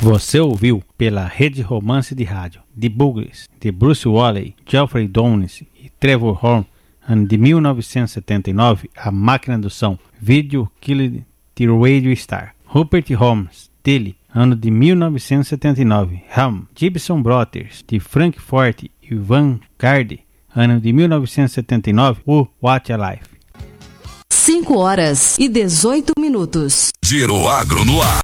Você ouviu pela Rede Romance de Rádio The Buggles, de Bruce Woolley, Geoffrey Downes e Trevor Horn, ano de 1979, A Máquina do Som, Video Killed the Radio Star. Rupert Holmes, dele, ano de 1979, Ham, Gibson Brothers, de Frank Forte e Van Garde, ano de 1979, o What a Life. 5 horas e 18 minutos. Giro Agro no ar.